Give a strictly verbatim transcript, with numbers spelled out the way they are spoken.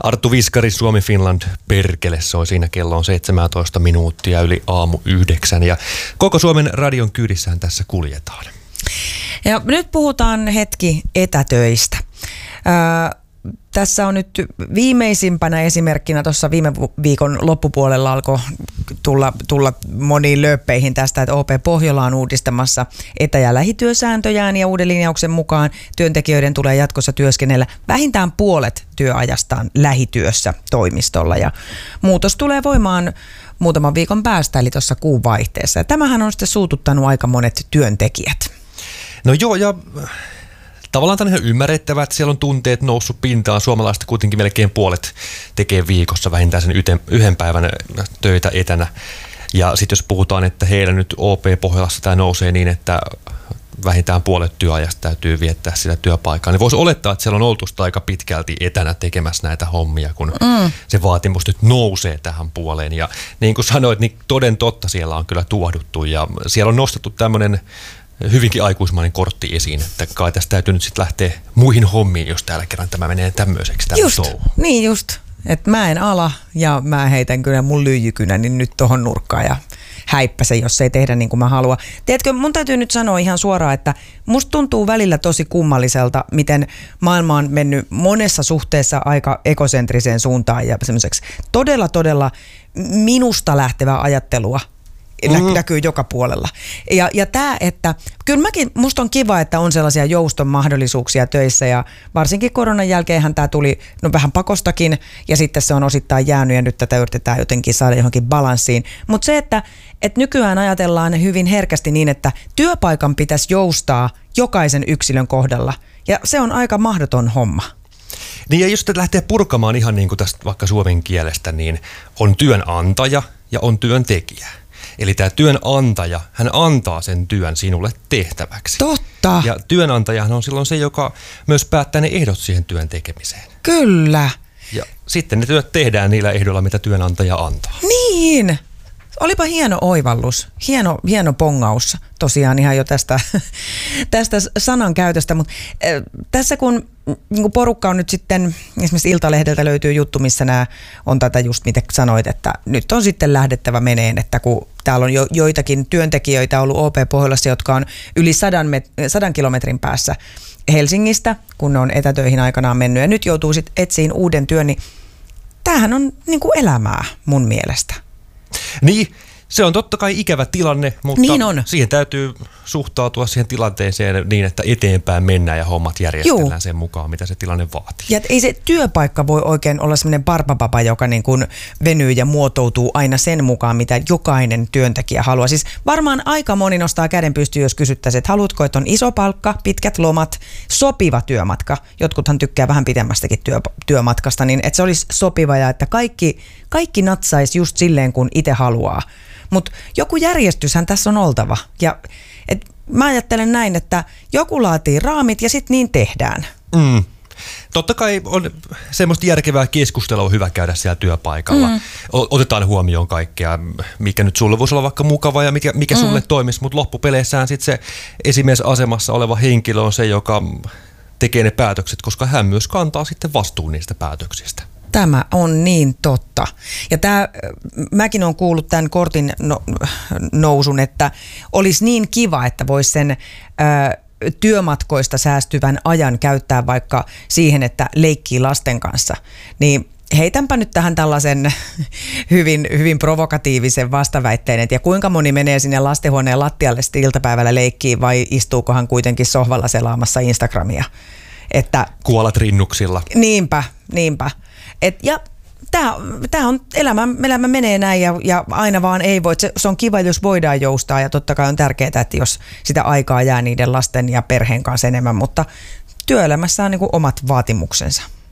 Arttu Viskari, Suomi Finland perkele soi siinä, kello on seitsemäntoista minuuttia yli aamu yhdeksän ja koko Suomen radion kyydissään tässä kuljetaan. Ja nyt puhutaan hetki etätöistä. Öö, tässä on nyt viimeisimpänä esimerkkinä tuossa viime viikon loppupuolella alkoi tulla, tulla moniin lööppeihin tästä, että O P Pohjola on uudistamassa etä- ja lähityösääntöjään ja uuden linjauksen mukaan työntekijöiden tulee jatkossa työskennellä vähintään puolet työajastaan lähityössä toimistolla ja muutos tulee voimaan muutaman viikon päästä eli tuossa kuun vaihteessa ja tämähän on sitten suututtanut aika monet työntekijät. No joo ja tavallaan tämä on ihan ymmärrettävää, että siellä on tunteet noussut pintaan. Suomalaista kuitenkin melkein puolet tekee viikossa vähintään sen yhden päivän töitä etänä. Ja sitten jos puhutaan, että heillä nyt O P Pohjolassa tämä nousee niin, että vähintään puolet työajasta täytyy viettää sillä työpaikalla, niin voisi olettaa, että siellä on oltu aika pitkälti etänä tekemässä näitä hommia, kun mm. se vaatimus nyt nousee tähän puoleen. Ja niin kuin sanoit, niin toden totta siellä on kyllä tuohduttu ja siellä on nostettu tämmöinen hyvinkin aikuismainen kortti esiin, että kai tästä täytyy nyt sitten lähteä muihin hommiin, jos täällä kerran tämä menee tämmöiseksi. Just, niin just, että mä en ala ja mä heitän kyllä mun lyijykynä niin nyt tohon nurkkaan ja häippäsen, jos ei tehdä niin kuin mä haluan. Tiedätkö, mun täytyy nyt sanoa ihan suoraan, että musta tuntuu välillä tosi kummalliselta, miten maailma on mennyt monessa suhteessa aika ekosentriseen suuntaan ja semmoiseksi todella, todella minusta lähtevää ajattelua Mm-hmm. näkyy joka puolella. Ja, ja tämä, että kyllä mäkin, musta on kiva, että on sellaisia jouston mahdollisuuksia töissä ja varsinkin koronan jälkeenhän tämä tuli no vähän pakostakin ja sitten se on osittain jäänyt ja nyt tätä yritetään jotenkin saada johonkin balanssiin. Mutta se, että, että nykyään ajatellaan hyvin herkästi niin, että työpaikan pitäisi joustaa jokaisen yksilön kohdalla ja se on aika mahdoton homma. Niin ja jos lähtee purkamaan ihan niin kuin tästä vaikka suomen kielestä, niin on työnantaja ja on työntekijä. Eli tämä työnantaja, hän antaa sen työn sinulle tehtäväksi. Totta. Ja työnantajahan on silloin se, joka myös päättää ne ehdot siihen työn tekemiseen. Kyllä. Ja sitten ne työt tehdään niillä ehdoilla, mitä työnantaja antaa. Niin. Olipa hieno oivallus, hieno, hieno pongaus tosiaan ihan jo tästä, tästä sanan käytöstä, mutta äh, tässä kun niin porukka on nyt sitten, esimerkiksi Iltalehdeltä löytyy juttu, missä nämä on tätä just mitä sanoit, että nyt on sitten lähdettävä meneen, että kun täällä on jo, joitakin työntekijöitä ollut O P Pohjolassa, jotka on yli sadan, met, sadan kilometrin päässä Helsingistä, kun ne on etätöihin aikanaan mennyt ja nyt joutuu sitten etsiin uuden työn, niin tämähän on niin kuin elämää mun mielestä. Niin, se on totta kai ikävä tilanne, mutta niin on. Siihen täytyy suhtautua siihen tilanteeseen niin, että eteenpäin mennään ja hommat järjestellään Juu. sen mukaan, mitä se tilanne vaatii. Ja ei se työpaikka voi oikein olla semmoinen barbapapa, joka niin kuin venyy ja muotoutuu aina sen mukaan, mitä jokainen työntekijä haluaa. Siis varmaan aika moni nostaa käden pystyyn, jos kysyttäisiin, että haluatko, että on iso palkka, pitkät lomat, sopiva työmatka. Jotkuthan tykkää vähän pidemmästäkin työ, työmatkasta, niin että se olisi sopiva ja että kaikki, kaikki natsaisi just silleen, kun itse haluaa. Mutta joku järjestyshän tässä on oltava. Ja et mä ajattelen näin, että joku laatii raamit ja sitten niin tehdään. Mm. Totta kai on semmoista järkevää keskustelua hyvä käydä siellä työpaikalla. Mm. Otetaan huomioon kaikkea, mikä nyt sulle voisi olla vaikka mukava ja mikä, mikä mm. sulle toimisi, mutta loppupeleissään sitten se esimiesasemassa oleva henkilö on se, joka tekee ne päätökset, koska hän myös kantaa sitten vastuun niistä päätöksistä. Tämä on niin totta. Ja tämä, mäkin olen kuullut tämän kortin no, nousun, että olisi niin kiva, että voisi sen ö, työmatkoista säästyvän ajan käyttää vaikka siihen, että leikkii lasten kanssa. Niin heitänpä nyt tähän tällaisen hyvin, hyvin provokatiivisen vastaväitteen, että ja kuinka moni menee sinne lastenhuoneen lattialle sitten iltapäivällä leikkiin vai istuukohan kuitenkin sohvalla selaamassa Instagramia. Että, kuolat rinnuksilla. Niinpä, niinpä. Et, ja tämä, tämä on elämä, elämä menee näin ja, ja aina vaan ei voi. Se, se on kiva, jos voidaan joustaa ja totta kai on tärkeää, että jos sitä aikaa jää niiden lasten ja perheen kanssa enemmän, mutta työelämässä on niin kuin omat vaatimuksensa.